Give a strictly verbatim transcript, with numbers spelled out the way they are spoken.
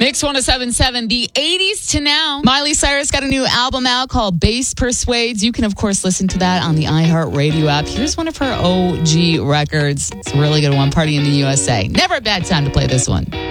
Mix one oh seven point seven, the eighties to now. Miley Cyrus got a new album out called Bass Persuades. You can, of course, listen to that on the iHeartRadio app. Here's one of her O G records. It's a really good one, Party in the U S A. Never a bad time to play this one.